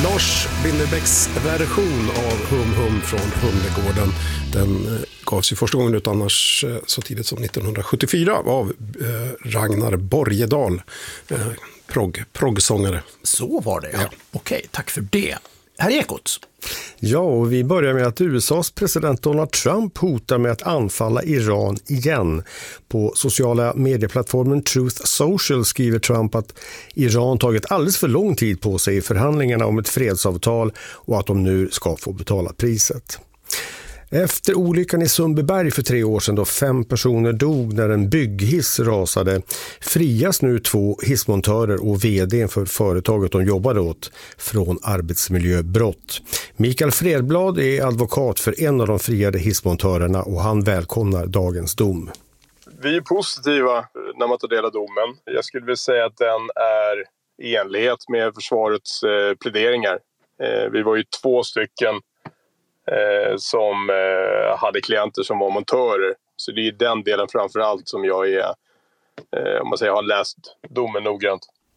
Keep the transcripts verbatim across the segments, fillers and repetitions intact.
Lars Winnerbäcks version av Hum Hum från Humlegården. Den gavs ju första gången ut annars så tidigt som nittonhundrasjuttiofyra av Ragnar Borgedal, progg, proggsångare. Så var det, ja. ja. Okej, tack för det. Här är Ekot. Ja, och vi börjar med att U S A:s president Donald Trump hotar med att anfalla Iran igen. På sociala medieplattformen Truth Social skriver Trump att Iran tagit alldeles för lång tid på sig i förhandlingarna om ett fredsavtal och att de nu ska få betala priset. Efter olyckan i Sundbyberg för tre år sedan då fem personer dog när en bygghiss rasade frias nu två hissmontörer och vd för företaget de jobbade åt från arbetsmiljöbrott. Mikael Fredblad är advokat för en av de friade hissmontörerna och han välkomnar dagens dom. Vi är positiva när man tar del av domen. Jag skulle vilja säga att den är i enlighet med försvarets eh, pläderingar. Eh, vi var ju två stycken Eh, som eh, hade klienter som var montörer. Så det är den delen framförallt som jag är, eh, om man säger, har läst domen noggrant.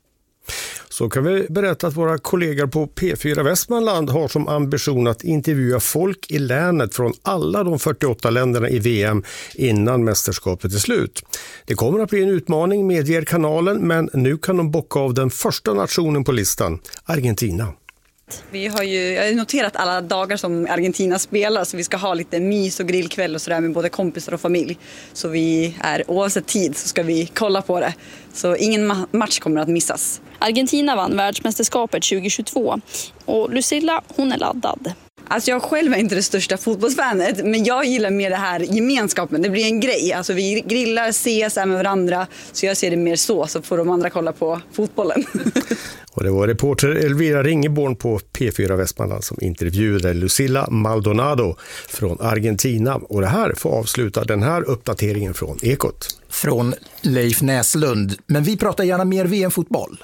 Så kan vi berätta att våra kollegor på P fyra Västmanland har som ambition att intervjua folk i länet från alla de fyrtioåtta länderna i V M innan mästerskapet är slut. Det kommer att bli en utmaning, medger kanalen, men nu kan de bocka av den första nationen på listan, Argentina. Vi har ju jag har noterat alla dagar som Argentina spelar, så vi ska ha lite mys och grillkväll och sådär med både kompisar och familj. Så vi är, oavsett tid så ska vi kolla på det. Så ingen ma- match kommer att missas. Argentina vann världsmästerskapet tjugohundratjugotvå och Lucilla, hon är laddad. Alltså jag själv är inte det största fotbollsfanet, men jag gillar mer det här gemenskapen. Det blir en grej. Alltså vi grillar, ses med varandra, så jag ser det mer så, så får de andra kolla på fotbollen. Och det var reporter Elvira Ringeborn på P fyra Västmanland som intervjuade Lucilla Maldonado från Argentina. Och det här får avsluta den här uppdateringen från Ekot. Från Leif Näslund. Men vi pratar gärna mer V M-fotboll.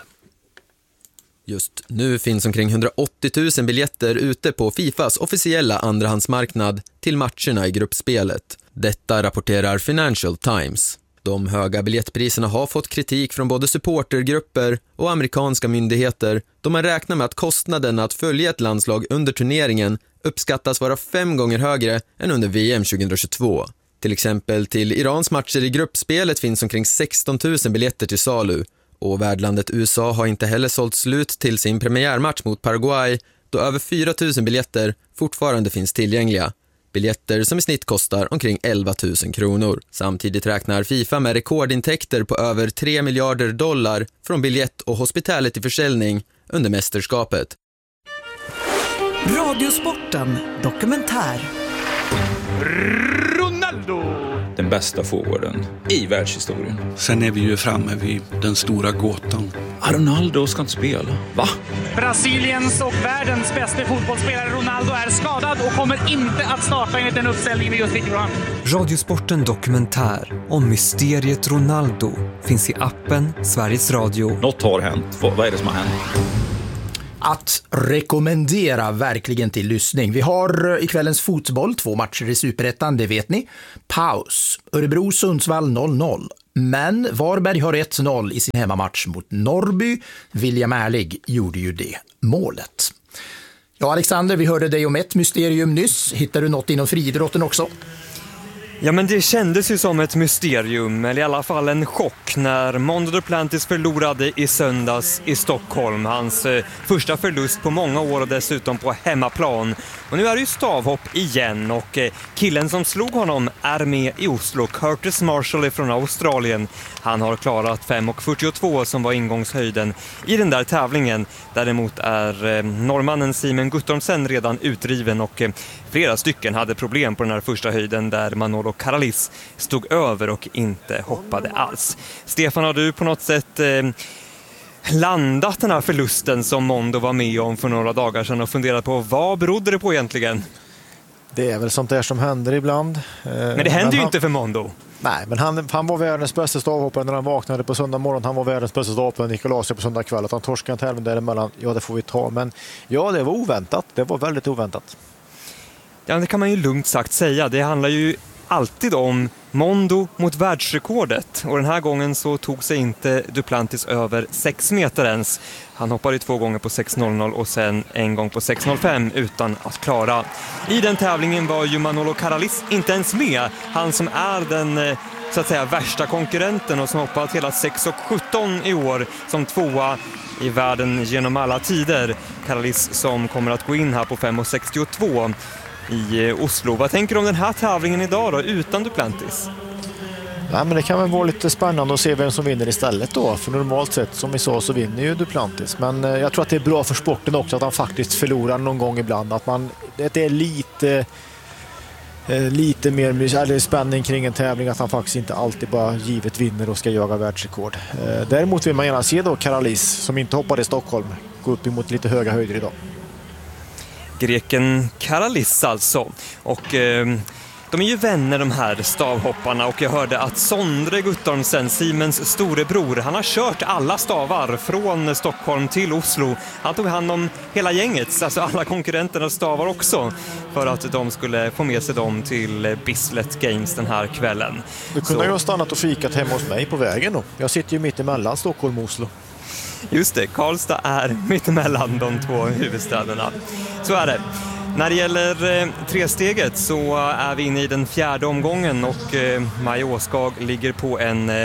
Just nu finns omkring hundraåttio tusen biljetter ute på Fifas officiella andrahandsmarknad till matcherna i gruppspelet. Detta rapporterar Financial Times. De höga biljettpriserna har fått kritik från både supportergrupper och amerikanska myndigheter då man räknar med att kostnaden att följa ett landslag under turneringen uppskattas vara fem gånger högre än under V M tjugohundratjugotvå. Till exempel till Irans matcher i gruppspelet finns omkring sexton tusen biljetter till salu. Och värdlandet U S A har inte heller sålt slut till sin premiärmatch mot Paraguay då över fyra tusen biljetter fortfarande finns tillgängliga. Biljetter som i snitt kostar omkring elva tusen kronor. Samtidigt räknar FIFA med rekordintäkter på över tre miljarder dollar från biljett- och hospitality-försäljning under mästerskapet. Radiosporten dokumentär. Ronaldo! Den bästa forwarden i världshistorien. Sen är vi ju framme vid den stora gåtan. Ronaldo ska inte spela. Va? Brasiliens och världens bästa fotbollsspelare Ronaldo är skadad och kommer inte att starta enligt den uppställning vi just fick fram. Radiosporten dokumentär om mysteriet Ronaldo finns i appen Sveriges Radio. Något har hänt. Vad är det som har hänt? Att rekommendera verkligen till lyssning. Vi har i kvällens fotboll två matcher i Superettan, det vet ni. Paus. Örebro-Sundsvall noll noll. Men Varberg har ett noll i sin hemmamatch mot Norrby. William Ärlig gjorde ju det målet. Ja, Alexander, vi hörde dig om ett mysterium nyss. Hittar du något inom friidrotten också? Ja, men det kändes ju som ett mysterium, eller i alla fall en chock, när Mondo Duplantis förlorade i söndags i Stockholm. Hans eh, första förlust på många år och dessutom på hemmaplan. Och nu är det ju stavhopp igen och eh, killen som slog honom är med i Oslo, Curtis Marshall från Australien. Han har klarat fem fyrtiotvå som var ingångshöjden i den där tävlingen. Däremot är eh, norrmannen Simon Guttormsen redan utdriven och eh, flera stycken hade problem på den här första höjden där Manolo Karalis stod över och inte hoppade alls. Stefan, har du på något sätt eh, landat den här förlusten som Mondo var med om för några dagar sedan och funderat på vad berodde det på egentligen? Det är väl sånt där som händer ibland. Men det händer men ju han... inte för Mondo. Nej, men han, han var världens bästa stavhoppare när han vaknade på söndag morgon. Han var världens bästa stavhoppare när Nicolas på söndag kväll. Att han torskade en tävling däremellan, ja det får vi ta. Men ja, det var oväntat. Det var väldigt oväntat. Ja, det kan man ju lugnt sagt säga. Det handlar ju alltid om Mondo mot världsrekordet. Och den här gången så tog sig inte Duplantis över sex meter ens. Han hoppade två gånger på sex noll noll och sen en gång på sex noll fem utan att klara. I den tävlingen var ju Manolo Caralis inte ens med. Han som är den så att säga värsta konkurrenten och som hoppat hela sex sjutton i år som tvåa i världen genom alla tider. Caralis som kommer att gå in här på fem sextiotvå i Oslo. Vad tänker du om den här tävlingen idag då, utan Duplantis? Nej, men det kan väl vara lite spännande att se vem som vinner istället då. För normalt sett, som vi sa, så vinner ju Duplantis. Men jag tror att det är bra för sporten också att han faktiskt förlorar någon gång ibland. Att man, det är lite... lite mer spänning kring en tävling, att han faktiskt inte alltid bara givet vinner och ska jaga världsrekord. Däremot vill man gärna se då Caralis, som inte hoppade i Stockholm, gå upp emot lite höga höjder idag. Greken Caralis alltså. Och eh, de är ju vänner de här stavhopparna, och jag hörde att Sondre Guttormsen, Siemens storebror, han har kört alla stavar från Stockholm till Oslo. Han tog hand om hela gänget, alltså alla konkurrenternas stavar också, för att de skulle få med sig dem till Bislett Games den här kvällen. Du kunde ju ha stannat och fikat hemma hos mig på vägen då. Jag sitter ju mitt emellan Stockholm och Oslo. Just det, Karlstad är mitt emellan de två huvudstäderna. Så är det. När det gäller eh, tresteget så är vi inne i den fjärde omgången, och eh, Maja Åskag ligger på en eh,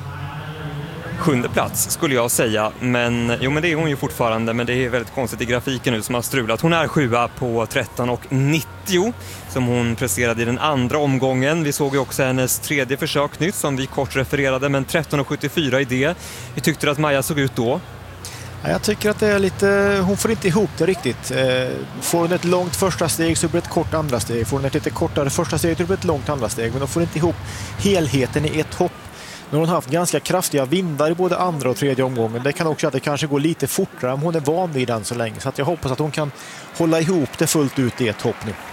sjunde plats skulle jag säga. Men, jo, men det är hon ju fortfarande, men det är väldigt konstigt i grafiken nu som har strulat. Hon är sjua på tretton nittio som hon presterade i den andra omgången. Vi såg ju också hennes tredje försök nytt som vi kort refererade, men tretton sjuttiofyra i det. Hur tyckte du att Maja såg ut då? Jag tycker att det är lite, hon får inte ihop det riktigt. Får hon ett långt första steg så blir det ett kort andra steg. Får hon ett lite kortare första steg så blir det ett långt andra steg. Men de får inte ihop helheten i ett hopp. Nu har hon haft ganska kraftiga vindar i både andra och tredje omgången. Det kan också att det kanske går lite fortare om hon är van vid den så länge. Så att jag hoppas att hon kan hålla ihop det fullt ut i ett hopp nu.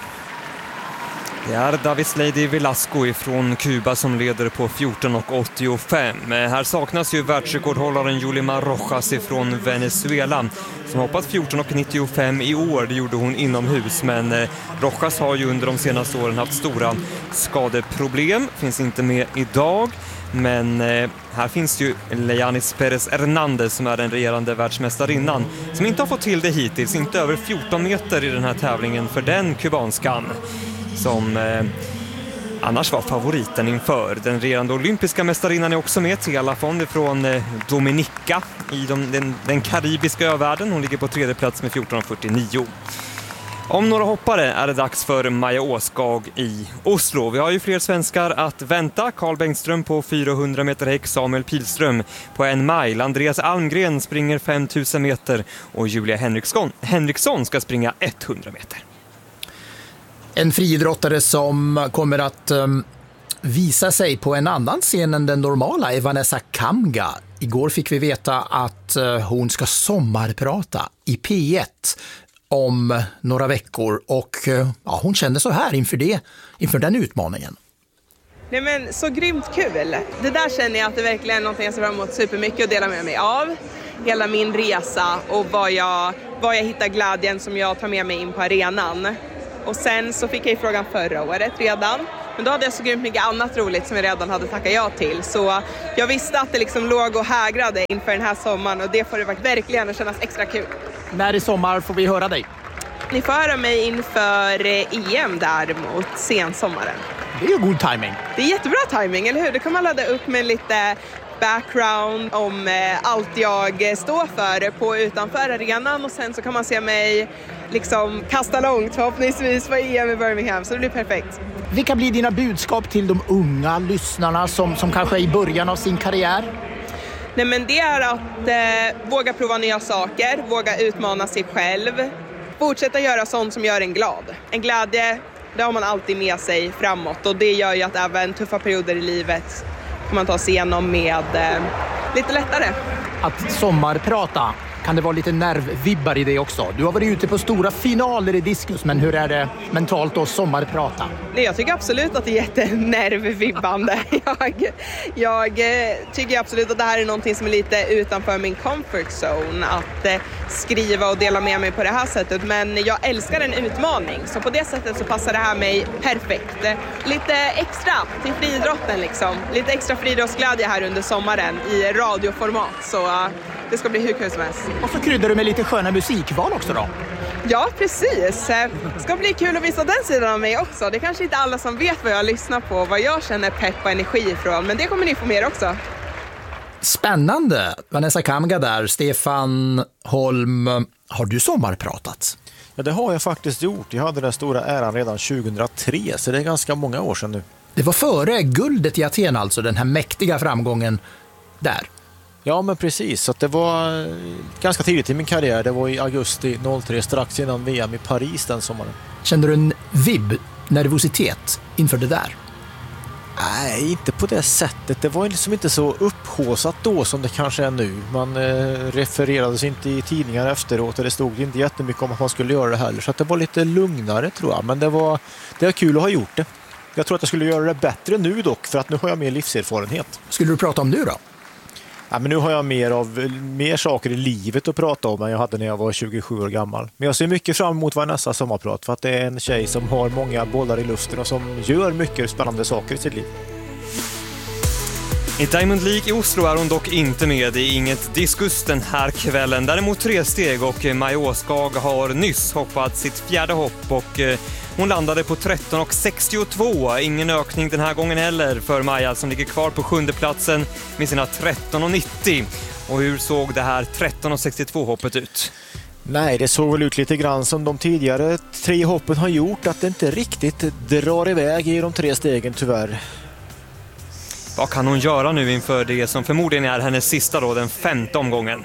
Det är Davis Lady Velasco från Kuba som leder på fjorton åttiofem. Här saknas ju världsrekordhållaren Yulima Rojas från Venezuela som hoppat fjorton nittiofem i år. Det gjorde hon inomhus, men Rojas har ju under de senaste åren haft stora skadeproblem. Finns inte med idag. Men eh, här finns ju Leyanis Perez Hernandez som är den regerande världsmästarinnan som inte har fått till det hittills, inte över fjorton meter i den här tävlingen för den kubanskan som eh, annars var favoriten inför. Den regerande olympiska mästarinnan är också med, Tela Fond från eh, Dominica i de, den, den karibiska övärlden. Hon ligger på tredje plats med fjorton fyrtionio. Om några hoppare är det dags för Maja Åskag i Oslo. Vi har ju fler svenskar att vänta. Carl Bengtström på fyrahundra meter häck, Samuel Pilström på en mile. Andreas Almgren springer fem tusen meter och Julia Henriksson, Henriksson ska springa hundra meter. En friidrottare som kommer att um, visa sig på en annan scen än den normala är Vanessa Kamga. Igår fick vi veta att uh, hon ska sommarprata i P ett om några veckor, och ja, hon kände så här inför det, inför den utmaningen. Nej, men så grymt kul. Det där känner jag att det verkligen är någonting jag ser fram emot supermycket att dela med mig av. Hela min resa och vad jag, vad jag hittar glädjen som jag tar med mig in på arenan. Och sen så fick jag ju frågan förra året redan. Men då hade jag så grymt mycket annat roligt som jag redan hade tackat ja till. Så jag visste att det liksom låg och hägrade inför den här sommaren, och det får det verkligen kännas extra kul. När i sommar får vi höra dig? Ni får höra mig inför E M däremot sensommaren. Det är ju god timing. Det är jättebra timing, eller hur? Det kan man ladda upp med lite background om eh, allt jag står för på utanför arenan, och sen så kan man se mig liksom kasta långt förhoppningsvis på E M i Birmingham, så det blir perfekt. Vilka blir dina budskap till de unga lyssnarna som, som kanske är i början av sin karriär? Nej, men det är att eh, våga prova nya saker, våga utmana sig själv, fortsätta göra sånt som gör en glad. En glädje, det har man alltid med sig framåt, och det gör ju att även tuffa perioder i livet kan man ta sig igenom med eh, lite lättare. Att sommarprata Kan det vara lite nervvibbar i det också? Du har varit ute på stora finaler i diskus, men hur är det mentalt att sommarprata? Nej, jag tycker absolut att det är jättenervvibbande. Jag, jag tycker absolut att det här är någonting som är lite utanför min comfort zone. Att eh, skriva och dela med mig på det här sättet. Men jag älskar en utmaning. Så på det sättet så passar det här mig perfekt. Lite extra till friidrotten liksom. Lite extra friidrottsglädje här under sommaren i radioformat. Så uh, det ska bli hur kul som helst. Och så kryddar du med lite sköna musikval också då? Ja, precis. Det ska bli kul att visa den sidan av mig också. Det är kanske inte alla som vet vad jag lyssnar på, vad jag känner pepp och energi ifrån. Men det kommer ni få mer också. Spännande. Vanessa Kamga där, Stefan Holm. Har du sommarpratat? Ja, det har jag faktiskt gjort. Jag hade den stora äran redan tjugohundratre, så det är ganska många år sedan nu. Det var före guldet i Aten alltså, den här mäktiga framgången där. Ja, men precis. Så det var ganska tidigt i min karriär. Det var i augusti noll tre, strax innan V M i Paris den sommaren. Kände du en vibb, nervositet inför det där? Nej, inte på det sättet. Det var liksom inte så upphåsat då som det kanske är nu. Man eh, refererades inte i tidningar efteråt och det stod inte jättemycket om att man skulle göra det heller. Så att det var lite lugnare tror jag. Men det var, det var kul att ha gjort det. Jag tror att jag skulle göra det bättre nu dock, för att nu har jag mer livserfarenhet. Skulle du prata om nu då? Ja, men nu har jag mer, av, mer saker i livet att prata om än jag hade när jag var tjugosju år gammal. Men jag ser mycket fram emot Vanessa sommarprat, för att det är en tjej som har många bollar i luften och som gör mycket spännande saker i sitt liv. I Diamond League i Oslo är hon dock inte med i inget diskus den här kvällen. Däremot tre steg och Maja Åskag har nyss hoppat sitt fjärde hopp och hon landade på tretton sextiotvå. Ingen ökning den här gången heller för Maja som ligger kvar på sjunde platsen med sina tretton nittio. Och hur såg det här tretton sextiotvå hoppet ut? Nej, det såg väl ut lite grann som de tidigare tre hoppen har gjort, att det inte riktigt drar iväg i de tre stegen tyvärr. Vad kan hon göra nu inför det som förmodligen är hennes sista då, den femte omgången?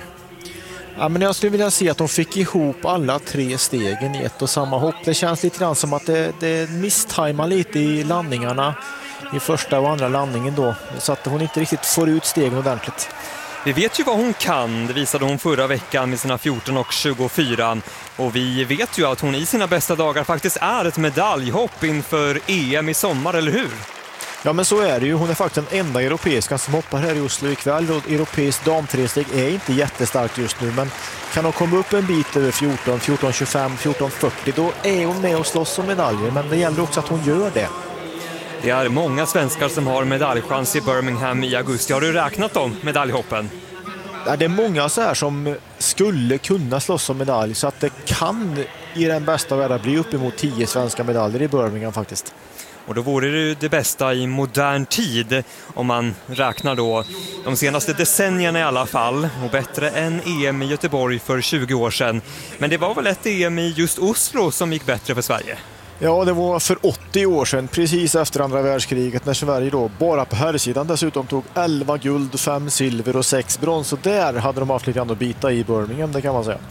Ja, men jag skulle vilja se att de fick ihop alla tre stegen i ett och samma hopp. Det känns lite grann som att det, det misstajmar lite i landningarna i första och andra landningen då. Så att hon inte riktigt får ut stegen ordentligt. Vi vet ju vad hon kan, det visade hon förra veckan med sina fjorton tjugofyra. Och vi vet ju att hon i sina bästa dagar faktiskt är ett medaljhopp inför E M i sommar, eller hur? Ja, men så är det ju. Hon är faktiskt den enda europeiska som hoppar här i Oslo ikväll. Och europeisk damtresteg är inte jättestarkt just nu, men kan hon komma upp en bit över fjorton, fjorton tjugofem, fjorton fyrtio, då är hon med och slåss om medaljer. Men det gäller också att hon gör det. Det är många svenskar som har medaljchans i Birmingham i augusti. Har du räknat dem, medaljhoppen? Ja, det är många så här som skulle kunna slåss om medalj, så att det kan i den bästa världen bli uppemot tio svenska medaljer i Birmingham faktiskt. Och då vore det det bästa i modern tid om man räknar då de senaste decennierna i alla fall, och bättre än E M i Göteborg för tjugo år sedan. Men det var väl ett E M i just Oslo som gick bättre för Sverige? Ja, det var för åttio år sedan, precis efter andra världskriget, när Sverige då bara på herrsidan dessutom tog elva guld, fem silver och sex brons. Och där hade de haft lite grann att bita i Birmingham, det kan man säga.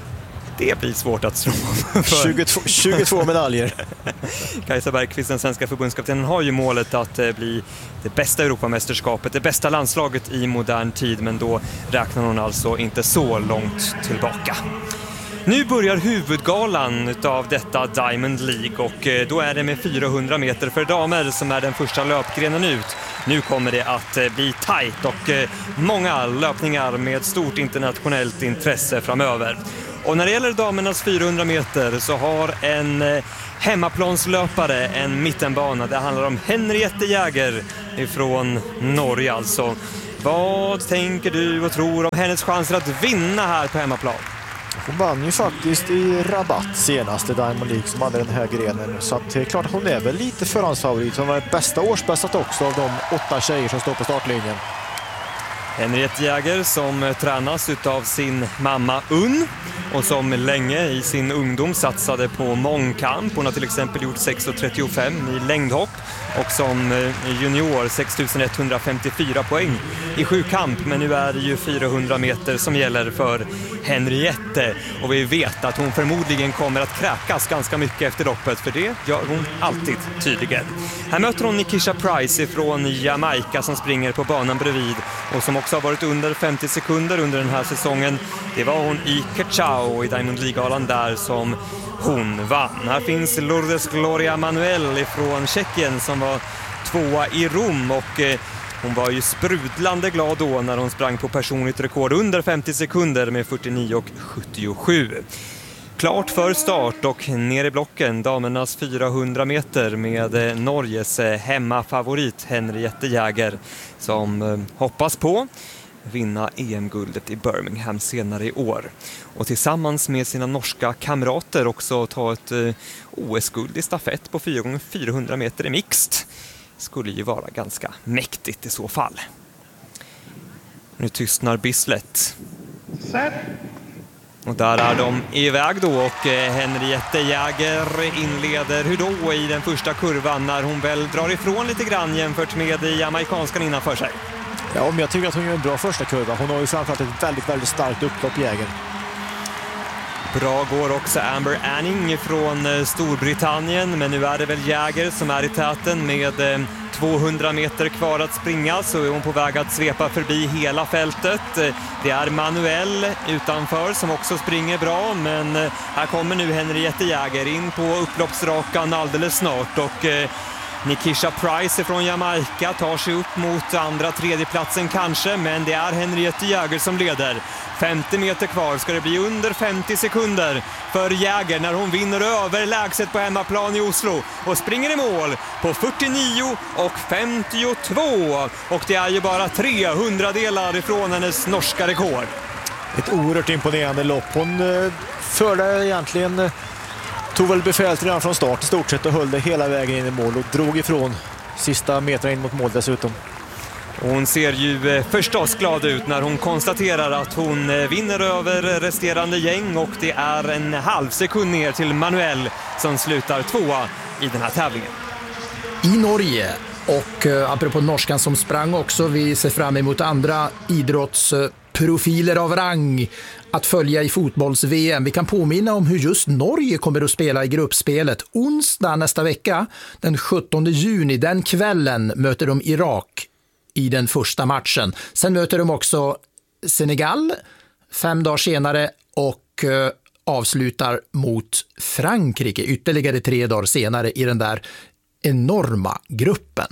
Det blir svårt att slå för. tjugotvå, tjugotvå medaljer. Kajsa Bergqvist, den svenska förbundskaptenen, har ju målet att bli det bästa Europamästerskapet, det bästa landslaget i modern tid, men då räknar hon alltså inte så långt tillbaka. Nu börjar huvudgalan av detta Diamond League, och då är det med fyrahundra meter för damer som är den första löpgrenen ut. Nu kommer det att bli tajt och många löpningar med stort internationellt intresse framöver. Och när det gäller damernas fyrahundra meter så har en hemmaplanslöpare en mittenbana. Det handlar om Henriette Jäger ifrån Norge alltså. Vad tänker du och tror om hennes chanser att vinna här på hemmaplan? Hon vann ju faktiskt i Rabat senaste Diamond League som hade den här grenen. Så att det är klart att hon är väl lite förhandsfavorit. Hon var bästa årsbästat också av de åtta tjejer som står på startlinjen. Henriette Jäger som tränas av sin mamma Unn och som länge i sin ungdom satsade på mångkamp. Hon har till exempel gjort sex trettiofem i längdhopp och som junior sex tusen etthundrafemtiofyra poäng i sju kamp, men nu är det ju fyrahundra meter som gäller för Henriette och vi vet att hon förmodligen kommer att kräkas ganska mycket efter loppet, för det gör hon alltid tydligen. Här möter hon Nikisha Price från Jamaica som springer på banan bredvid och som också har varit under femtio sekunder under den här säsongen. Det var hon i Cachao i Diamond League-galan där som hon vann. Här finns Lourdes Gloria Manuel från Tjeckien som var tvåa i Rom och eh, hon var ju sprudlande glad då när hon sprang på personligt rekord under femtio sekunder med fyrtionio och sjuttiosju. Klart för start och ner i blocken damernas fyrahundra meter med Norges hemmafavorit Henriette Jäger som hoppas på vinna E M-guldet i Birmingham senare i år. Och tillsammans med sina norska kamrater också ta ett O S-guld i stafett på fyra gånger fyrahundra meter i mixed. Skulle ju vara ganska mäktigt i så fall. Nu tystnar Bislett. Och där är de iväg då och Henriette Jäger inleder hur då i den första kurvan när hon väl drar ifrån lite grann jämfört med jamaicanskan innanför sig. Ja, men jag tycker att hon gör en bra första kurva. Hon har ju framförallt ett väldigt, väldigt starkt upplopp, Jäger. Bra går också Amber Anning från Storbritannien, men nu är det väl Jäger som är i täten med tvåhundra meter kvar att springa, så är hon på väg att svepa förbi hela fältet. Det är Manuel utanför som också springer bra, men här kommer nu Henriette Jäger in på upploppsrakan alldeles snart och Nikisha Price från Jamaica tar sig upp mot andra tredjeplatsen kanske, men det är Henriette Jäger som leder. femtio meter kvar, ska det bli under femtio sekunder för Jäger när hon vinner över lägset på hemmaplan i Oslo och springer i mål på fyrtionio och femtiotvå, och det är ju bara tre hundradelar ifrån hennes norska rekord. Ett oerhört imponerande lopp. Hon eh, förde egentligen eh, tog väl befälet redan från start i stort sett och höll det hela vägen in i mål och drog ifrån sista meter in mot mål dessutom. Hon ser ju förstås glad ut när hon konstaterar att hon vinner över resterande gäng, och det är en halv sekund ner till Manuel som slutar tvåa i den här tävlingen. I Norge, och eh, apropå norskan som sprang också, vi ser fram emot andra idrottsprofiler av rang att följa i fotbolls-V M. Vi kan påminna om hur just Norge kommer att spela i gruppspelet. Onsdag nästa vecka, den sjuttonde juni, den kvällen möter de Irak i den första matchen. Sen möter de också Senegal fem dagar senare och eh, avslutar mot Frankrike ytterligare tre dagar senare i den där enorma gruppen.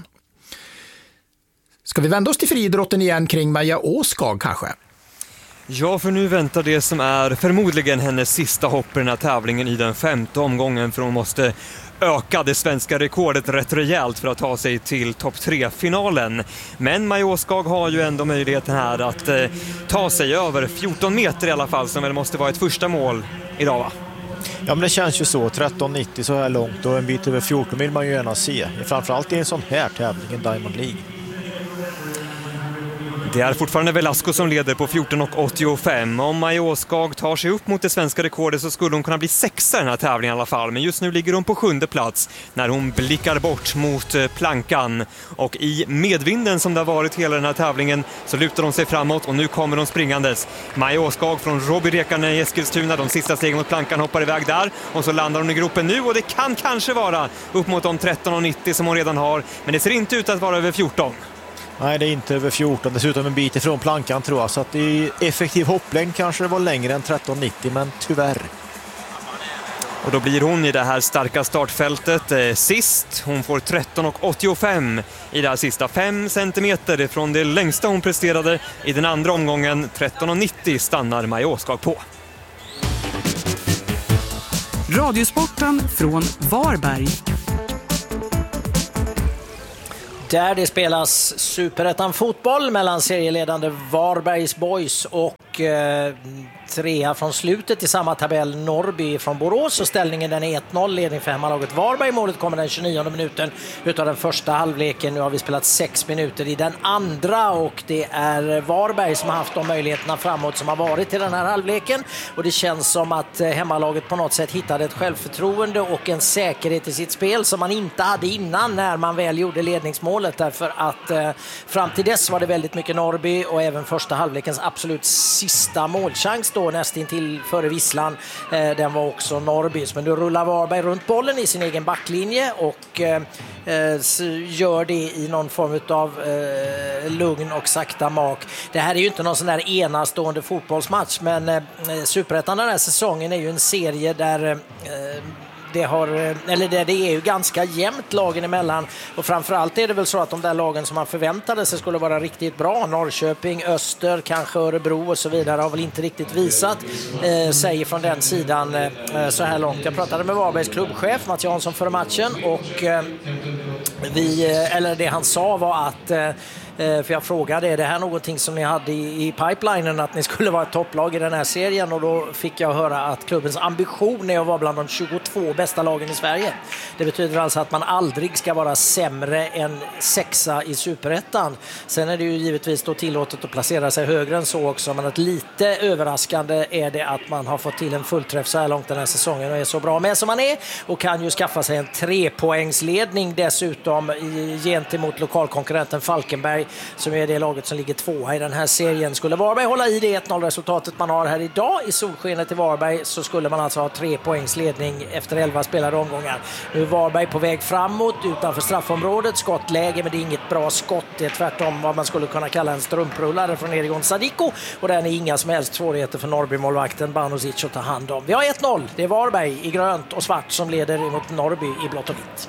Ska vi vända oss till friidrotten igen kring Maja Åskag kanske? Ja, för nu väntar det som är förmodligen hennes sista hopp i den här tävlingen i den femte omgången, för hon måste öka det svenska rekordet rätt rejält för att ta sig till topp tre-finalen. Men Maja Åskag har ju ändå möjligheten här att eh, ta sig över fjorton meter i alla fall, som väl måste vara ett första mål idag, va? Ja, men det känns ju så. tretton nittio så här långt och en bit över fjorton vill man ju gärna se. Framförallt i en sån här tävling, en Diamond League. Det är fortfarande Velasco som leder på fjorton och åttiofem. Om Maja Åskag tar sig upp mot det svenska rekordet så skulle hon kunna bli sexa i den här tävlingen i alla fall. Men just nu ligger hon på sjunde plats när hon blickar bort mot plankan. Och i medvinden som det har varit hela den här tävlingen så lutar hon sig framåt och nu kommer hon springandes. Maja Åskag från Robby Rekarne i Eskilstuna, de sista stegen mot plankan, hoppar iväg där. Och så landar hon i gropen nu, och det kan kanske vara upp mot de tretton och nittio som hon redan har. Men det ser inte ut att vara över fjorton. Nej, det är inte över fjorton. Dessutom en bit ifrån plankan tror jag. Så att i effektiv hopplängd kanske det var längre än tretton nittio, men tyvärr. Och då blir hon i det här starka startfältet eh, sist. Hon får tretton och åttiofem i det här sista. fem centimeter från det längsta hon presterade i den andra omgången. tretton och nittio stannar Maja Åskag på. Radiosporten från Varberg. Där det spelas Superettan fotboll mellan serieledande Varbergs Boys och och eh, trea från slutet i samma tabell Norrby från Borås, och ställningen den är ett noll, ledning för hemmalaget Varberg. Målet kommer den tjugonionde minuten utav den första halvleken. Nu har vi spelat sex minuter i den andra, och det är Varberg som har haft de möjligheterna framåt som har varit i den här halvleken, och det känns som att hemmalaget på något sätt hittade ett självförtroende och en säkerhet i sitt spel som man inte hade innan när man väl gjorde ledningsmålet, därför att eh, fram till dess var det väldigt mycket Norrby, och även första halvlekens absolut sista målchans då nästintill före visslan, eh, den var också Norrbys, men då rullar Varberg runt bollen i sin egen backlinje och eh, gör det i någon form av eh, lugn och sakta mak. Det här är ju inte någon sån där enastående fotbollsmatch, men eh, Superettan den här säsongen är ju en serie där eh, det har, eller det, det är ju ganska jämnt lagen emellan, och framförallt är det väl så att de där lagen som man förväntade sig skulle vara riktigt bra, Norrköping, Öster, kanske Örebro och så vidare, har väl inte riktigt visat eh, sig från den sidan eh, så här långt. Jag pratade med Varbergs klubbchef Mats Jansson före matchen, och eh, vi, eller det han sa var att eh, för jag frågade, är det här någonting som ni hade i, i pipelinen, att ni skulle vara ett topplag i den här serien? Och då fick jag höra att klubbens ambition är att vara bland de tjugotvå bästa lagen i Sverige. Det betyder alltså att man aldrig ska vara sämre än sexa i Superettan. Sen är det ju givetvis då tillåtet att placera sig högre än så också, men att lite överraskande är det att man har fått till en fullträff så här långt den här säsongen och är så bra med som man är, och kan ju skaffa sig en trepoängsledning dessutom i, gentemot lokalkonkurrenten Falkenberg, som är det laget som ligger tvåa i den här serien. Skulle Varberg hålla i det ett noll resultatet man har här idag i solskenet i Varberg, så skulle man alltså ha tre poängs ledning efter elva spelade omgångar. Nu är Varberg på väg framåt utanför straffområdet, skottläge, men det är inget bra skott. Det är tvärtom vad man skulle kunna kalla en strumprullare från Erigon Sadiko, och den är inga som helst svårigheter för Norrby-målvakten Banozic att ta hand om. Vi har ett noll, det är Varberg i grönt och svart som leder mot Norrby i blått och vitt.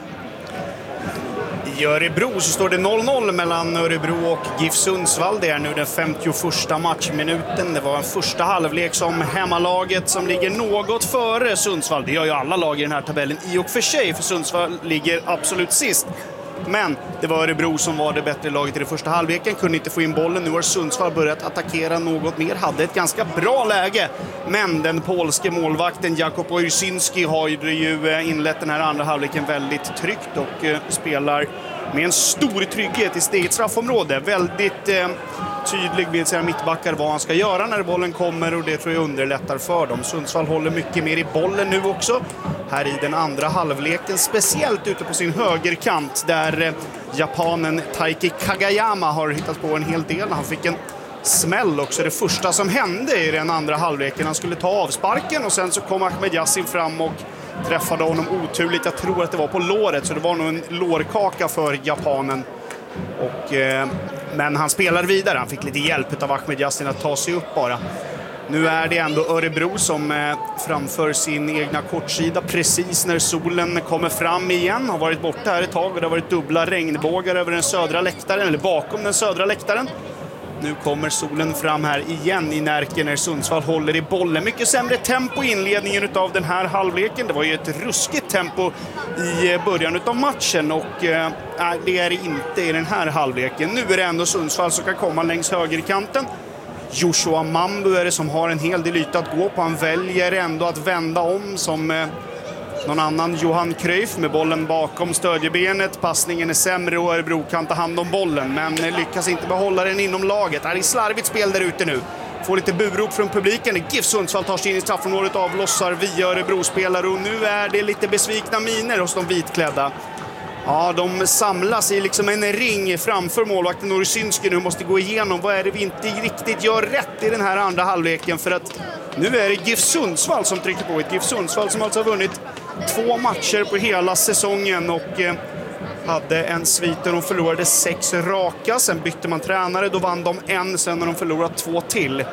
I Örebro så står det noll noll mellan Örebro och GIF Sundsvall. Det är nu den femtioförsta matchminuten. Det var en första halvlek som hemmalaget som ligger något före Sundsvall. Det gör ju alla lag i den här tabellen i och för sig, för Sundsvall ligger absolut sist. Men det var Örebro som var det bättre laget i den första halvleken, kunde inte få in bollen. Nu har Sundsvall börjat attackera något mer, hade ett ganska bra läge. Men den polske målvakten Jakub Ojrzynski har ju inlett den här andra halvleken väldigt tryggt och eh, spelar med en stor trygghet i sitt eget straffområde. Väldigt eh, tydlig med sina mittbackar vad han ska göra när bollen kommer, och det tror jag underlättar för dem. Sundsvall håller mycket mer i bollen nu också här i den andra halvleken, speciellt ute på sin högerkant där eh, japanen Taiki Kagayama har hittat på en hel del. Han fick en smäll också, det första som hände i den andra halvleken. Han skulle ta avsparken och sen så kom Ahmed Yassin fram och träffade honom oturligt. Jag tror att det var på låret, så det var nog en lårkaka för japanen. Och, eh, men han spelar vidare. Han fick lite hjälp av Ahmed Yassin att ta sig upp bara. Nu är det ändå Örebro som eh, framför sin egna kortsida precis när solen kommer fram igen. Har varit borta här ett tag och det har varit dubbla regnbågar över den södra läktaren, eller bakom den södra läktaren. Nu kommer solen fram här igen i Närke när Sundsvall håller i bollen. Mycket sämre tempo i inledningen av den här halvleken. Det var ju ett ruskigt tempo i början av matchen, och eh, det är det inte i den här halvleken. Nu är det ändå Sundsvall som kan komma längs högerkanten. Joshua Mambu är det som har en hel del yta att gå på. Han väljer ändå att vända om som eh, någon annan, Johan Cruyff, med bollen bakom stödjebenet. Passningen är sämre och Örebro kan ta hand om bollen, men lyckas inte behålla den inom laget. Det är slarvigt spel där ute nu. Får lite burop från publiken. GIF Sundsvall tar sig in i straffområdet, avlossar via Örebro-spelare, och nu är det lite besvikna miner hos de vitklädda. Ja, de samlas i liksom en ring framför målvakten Ojrzynski. Nu måste gå igenom vad är det vi inte riktigt gör rätt i den här andra halvleken, för att nu är det GIF Sundsvall som trycker på. Ett GIF Sundsvall som alltså har vunnit två matcher på hela säsongen och eh, hade en svit där de förlorade sex raka. Sen bytte man tränare, då vann de en, sen när de förlorat två till.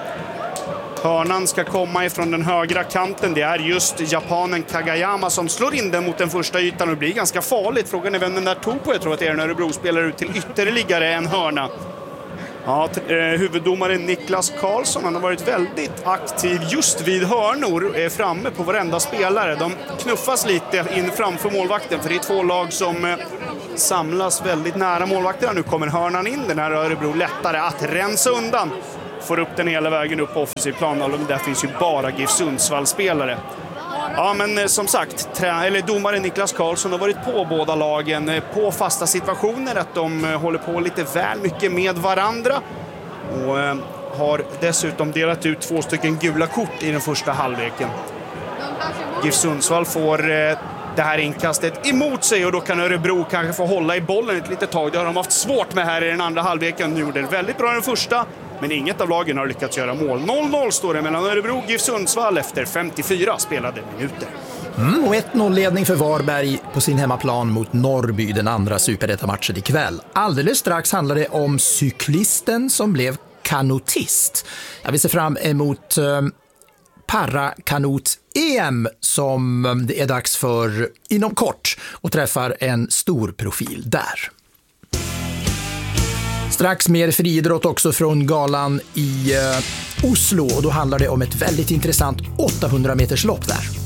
Hörnan ska komma ifrån den högra kanten. Det är just japanen Kagayama som slår in den mot den första ytan, och det blir ganska farligt. Frågan är vem den där tog på. Jag tror att det är en Örebro-spelare ut till ytterligare en hörna. Ja, eh, huvuddomaren Niklas Karlsson, han har varit väldigt aktiv just vid hörnor, är framme på varenda spelare. De knuffas lite in framför målvakten, för det är två lag som eh, samlas väldigt nära målvakterna. Nu kommer hörnan in, den här Örebro lättare att rensa undan. får upp den hela vägen upp på offensiv plan. Och där finns ju bara GIF Sundsvall-spelare. Ja, men som sagt, trä- eller domaren Niklas Karlsson har varit på båda lagen på fasta situationer, att de håller på lite väl mycket med varandra och eh, har dessutom delat ut två stycken gula kort i den första halvleken. GIF Sundsvall får eh, det här inkastet emot sig och då kan Örebro kanske få hålla i bollen ett litet tag. Det har de haft svårt med här i den andra halvleken. Nu gjorde det väldigt bra i den första, men inget av lagen har lyckats göra mål. noll noll står det mellan Örebro och GIF Sundsvall efter femtiofyra spelade minuter. Mm, och ett noll-ledning för Varberg på sin hemmaplan mot Norrby, den andra superettamatchen ikväll. Alldeles strax handlar det om cyklisten som blev kanotist. Jag vill se fram emot eh, parakanot-E M som det är dags för inom kort och träffar en stor profil där. Strax mer friidrott också från galan i eh, Oslo och då handlar det om ett väldigt intressant åttahundra meters lopp där.